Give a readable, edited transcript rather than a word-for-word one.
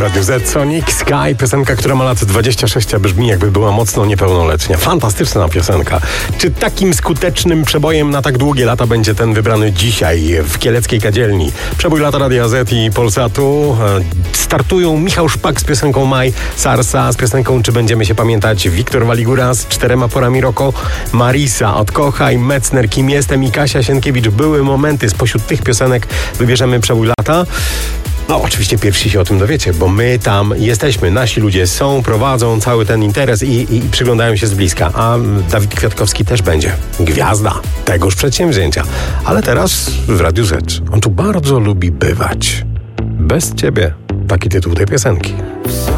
Radiu Z, Sonic Sky, piosenka, która ma lat 26, a brzmi jakby była mocno niepełnoletnia. Fantastyczna piosenka. Czy takim skutecznym przebojem na tak długie lata będzie ten wybrany dzisiaj w kieleckiej kadzielni? Przebój lata Radia Z i Polsatu. Startują Michał Szpak z piosenką Maj, Sarsa z piosenką Czy będziemy się pamiętać, Wiktor Waligura z 4 porami roku, Marisa, Odkochaj, Metzner, Kim jestem i Kasia Sienkiewicz. Były momenty. Spośród tych piosenek wybierzemy przebój lata. No, oczywiście pierwsi się o tym dowiecie, bo my tam jesteśmy. Nasi ludzie są, prowadzą cały ten interes i przyglądają się z bliska. A Dawid Kwiatkowski też będzie. Gwiazda tegoż przedsięwzięcia. Ale teraz w Radiu Z. On tu bardzo lubi bywać. Bez ciebie. Taki tytuł tej piosenki.